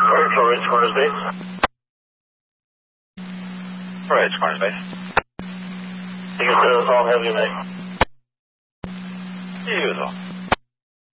Ridge Corners Base. Ridge Corners Base. You can all have you, mate. You as well.